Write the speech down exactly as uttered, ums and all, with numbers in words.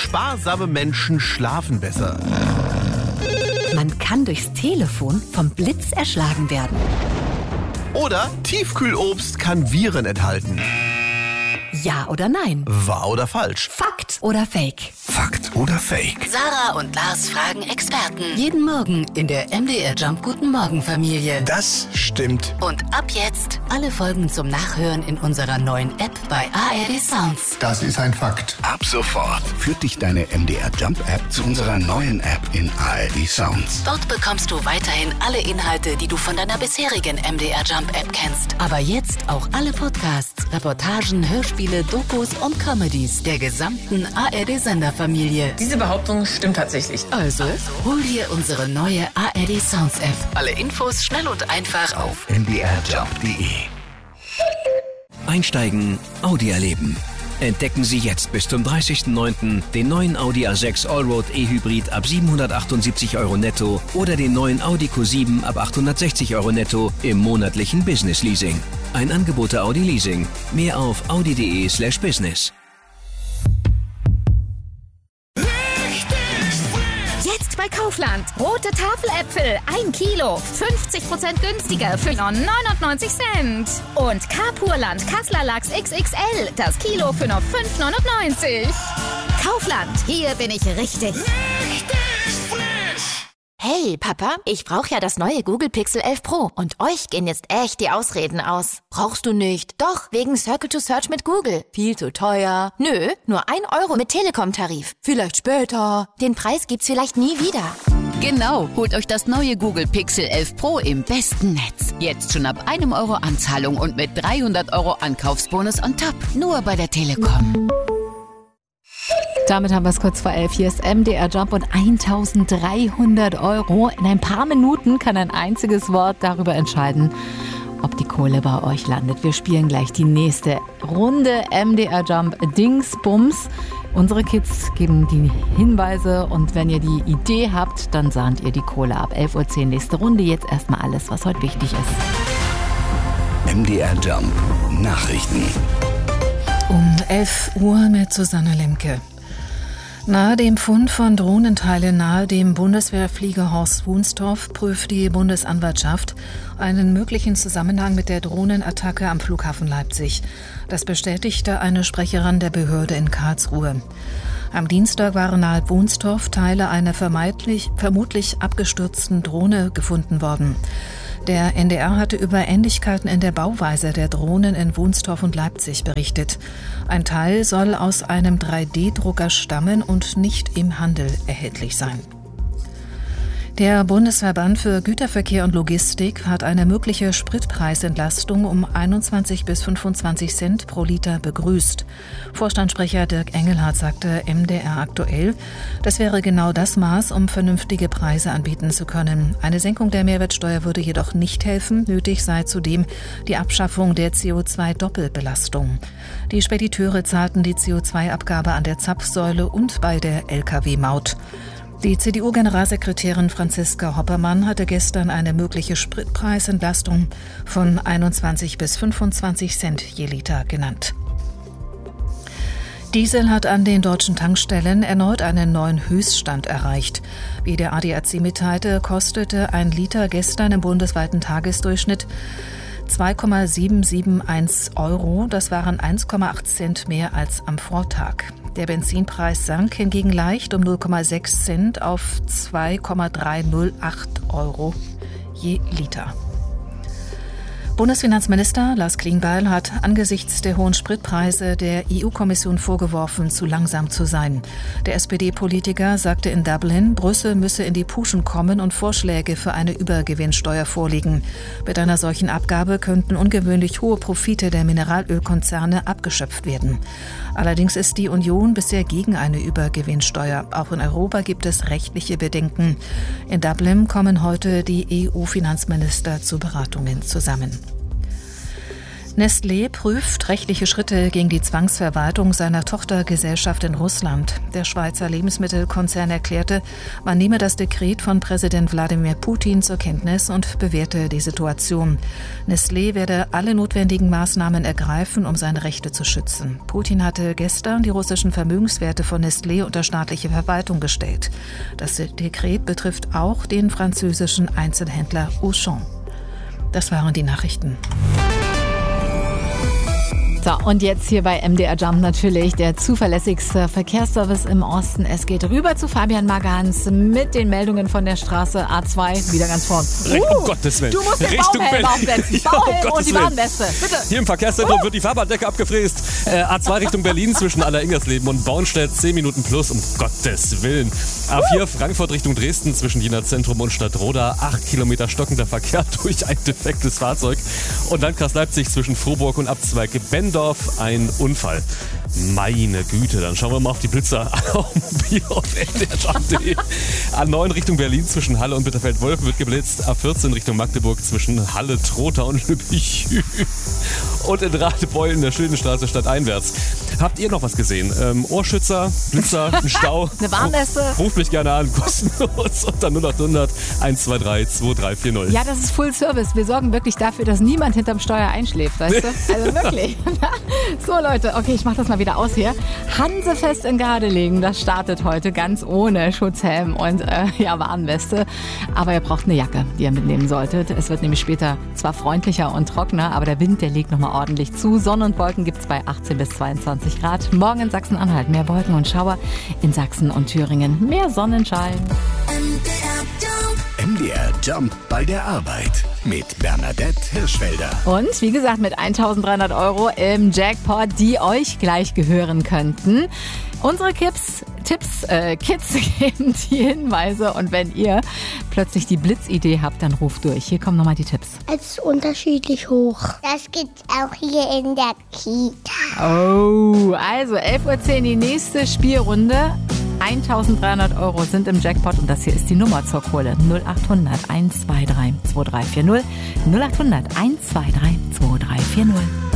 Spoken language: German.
Sparsame Menschen schlafen besser. Man kann durchs Telefon vom Blitz erschlagen werden. Oder Tiefkühlobst kann Viren enthalten. Ja oder nein? Wahr oder falsch? Fakt oder Fake? Fakt oder Fake? Sarah und Lars fragen Experten. Jeden Morgen in der M D R Jump Guten Morgen Familie. Das stimmt. Und ab jetzt alle Folgen zum Nachhören in unserer neuen App bei A R D Sounds. Das ist ein Fakt. Ab sofort führt dich deine M D R Jump App zu unserer neuen App in A R D Sounds. Dort bekommst du weiterhin alle Inhalte, die du von deiner bisherigen M D R Jump App kennst. Aber jetzt auch alle Podcasts, Reportagen, Hörspiele, Dokus und Comedies der gesamten A R D-Senderfamilie. Diese Behauptung stimmt tatsächlich. Also, hol dir unsere neue A R D Sounds App. Alle Infos schnell und einfach auf M D R Jump punkt de. Einsteigen, Audi erleben. Entdecken Sie jetzt bis zum dreißigsten neunten den neuen Audi A sechs Allroad E-Hybrid ab siebenhundertachtundsiebzig Euro netto oder den neuen Audi Q sieben ab achthundertsechzig Euro netto im monatlichen Business Leasing. Ein Angebot der Audi Leasing. Mehr auf audi punkt de slash business. Jetzt bei Kaufland. Rote Tafeläpfel, ein Kilo, fünfzig Prozent günstiger für nur neunundneunzig Cent. Und Carpurland Kassler Lachs X X L, das Kilo für nur fünf neunundneunzig. Kaufland, hier bin ich richtig. Hey, Papa, ich brauche ja das neue Google Pixel elf Pro und euch gehen jetzt echt die Ausreden aus. Brauchst du nicht? Doch, wegen Circle to Search mit Google. Viel zu teuer. Nö, nur ein Euro mit Telekom-Tarif. Vielleicht später. Den Preis gibt's vielleicht nie wieder. Genau, holt euch das neue Google Pixel elf Pro im besten Netz. Jetzt schon ab einem Euro Anzahlung und mit dreihundert Euro Ankaufsbonus on top. Nur bei der Telekom. Damit haben wir es kurz vor elf. Hier ist M D R Jump und eintausenddreihundert Euro. In ein paar Minuten kann ein einziges Wort darüber entscheiden, ob die Kohle bei euch landet. Wir spielen gleich die nächste Runde M D R Jump Dingsbums. Unsere Kids geben die Hinweise und wenn ihr die Idee habt, dann sahnt ihr die Kohle ab. elf Uhr zehn nächste Runde. Jetzt erstmal alles, was heute wichtig ist. M D R Jump Nachrichten. Um elf Uhr mit Susanne Lemke. Nahe dem Fund von Drohnenteilen nahe dem Bundeswehrflieger Horst Wunstorf prüft die Bundesanwaltschaft einen möglichen Zusammenhang mit der Drohnenattacke am Flughafen Leipzig. Das bestätigte eine Sprecherin der Behörde in Karlsruhe. Am Dienstag waren nahe Wunstorf Teile einer vermeintlich, vermutlich abgestürzten Drohne gefunden worden. Der N D R hatte über Ähnlichkeiten in der Bauweise der Drohnen in Wunstorf und Leipzig berichtet. Ein Teil soll aus einem drei D Drucker stammen und nicht im Handel erhältlich sein. Der Bundesverband für Güterverkehr und Logistik hat eine mögliche Spritpreisentlastung um einundzwanzig bis fünfundzwanzig Cent pro Liter begrüßt. Vorstandssprecher Dirk Engelhardt sagte M D R aktuell, das wäre genau das Maß, um vernünftige Preise anbieten zu können. Eine Senkung der Mehrwertsteuer würde jedoch nicht helfen. Nötig sei zudem die Abschaffung der C O zwei Doppelbelastung. Die Spediteure zahlten die C O zwei Abgabe an der Zapfsäule und bei der L K W-Maut. Die C D U-Generalsekretärin Franziska Hoppermann hatte gestern eine mögliche Spritpreisentlastung von einundzwanzig bis fünfundzwanzig Cent je Liter genannt. Diesel hat an den deutschen Tankstellen erneut einen neuen Höchststand erreicht. Wie der A D A C mitteilte, kostete ein Liter gestern im bundesweiten Tagesdurchschnitt zwei Komma sieben sieben eins Euro. Das waren eins Komma acht Cent mehr als am Vortag. Der Benzinpreis sank hingegen leicht um null Komma sechs Cent auf zwei Komma drei null acht Euro je Liter. Bundesfinanzminister Lars Klingbeil hat angesichts der hohen Spritpreise der E U-Kommission vorgeworfen, zu langsam zu sein. Der S P D-Politiker sagte in Dublin, Brüssel müsse in die Puschen kommen und Vorschläge für eine Übergewinnsteuer vorlegen. Mit einer solchen Abgabe könnten ungewöhnlich hohe Profite der Mineralölkonzerne abgeschöpft werden. Allerdings ist die Union bisher gegen eine Übergewinnsteuer. Auch in Europa gibt es rechtliche Bedenken. In Dublin kommen heute die E U-Finanzminister zu Beratungen zusammen. Nestlé prüft rechtliche Schritte gegen die Zwangsverwaltung seiner Tochtergesellschaft in Russland. Der Schweizer Lebensmittelkonzern erklärte, man nehme das Dekret von Präsident Wladimir Putin zur Kenntnis und bewerte die Situation. Nestlé werde alle notwendigen Maßnahmen ergreifen, um seine Rechte zu schützen. Putin hatte gestern die russischen Vermögenswerte von Nestlé unter staatliche Verwaltung gestellt. Das Dekret betrifft auch den französischen Einzelhändler Auchan. Das waren die Nachrichten. So, und jetzt hier bei M D R Jump natürlich der zuverlässigste Verkehrsservice im Osten. Es geht rüber zu Fabian Magans mit den Meldungen von der Straße A zwei. Wieder ganz vorn. Uh, um Gottes Willen. Du musst den Richtung Bauhelm Berlin. aufsetzen. Ja, Bauhelm um und die Willen. Warnweste. Bitte. Hier im Verkehrszentrum uh. wird die Fahrbahndecke abgefräst. Äh, A zwei Richtung Berlin zwischen Alleringersleben und Bauenstedt. zehn Minuten plus, um Gottes Willen. A vier uh. Frankfurt Richtung Dresden zwischen Jena Zentrum und Stadtroda. acht Kilometer stockender Verkehr durch ein defektes Fahrzeug. Und Landkreis Leipzig zwischen Frohburg und Abzweig Bendorf. Ein Unfall. Meine Güte, dann schauen wir mal auf die Blitzer auf mobil auf m d r jump punkt d e. A neun Richtung Berlin zwischen Halle und Bitterfeld-Wolfen wird geblitzt. A vierzehn Richtung Magdeburg zwischen Halle, Trotha und Lübbich. Und in Radebeul in der Schildenstraße stadteinwärts. Habt ihr noch was gesehen? Ähm, Ohrschützer, Blitzer, ein Stau? Eine Warnweste? Ruft mich gerne an, kostenlos unter null acht hundert eins zwei drei zwei drei vier null. Ja, das ist Full Service. Wir sorgen wirklich dafür, dass niemand hinterm Steuer einschläft, weißt du? Also wirklich. So Leute, okay, ich mach das mal wieder aus hier. Hansefest in Gardelegen, das startet heute ganz ohne Schutzhelm und äh, ja, Warnweste. Aber ihr braucht eine Jacke, die ihr mitnehmen solltet. Es wird nämlich später zwar freundlicher und trockener, aber der Wind, der legt nochmal ordentlich zu. Sonne und Wolken gibt es bei achtzehn bis zweiundzwanzig Grad. Morgen in Sachsen-Anhalt mehr Wolken und Schauer. In Sachsen und Thüringen mehr Sonnenschein. M D R Jump bei der Arbeit mit Bernadette Hirschfelder. Und wie gesagt mit eintausenddreihundert Euro im Jackpot, die euch gleich gehören könnten. Unsere Kids, Tipps, äh, Kids geben die Hinweise und wenn ihr plötzlich die Blitzidee habt, dann ruft durch. Hier kommen nochmal die Tipps. Es ist unterschiedlich hoch. Das gibt's auch hier in der Kita. Oh, also elf Uhr zehn die nächste Spielrunde. eintausenddreihundert Euro sind im Jackpot und das hier ist die Nummer zur Kohle. null acht hundert eins zwei drei zwei drei vier null. null acht hundert eins zwei drei zwei drei vier null.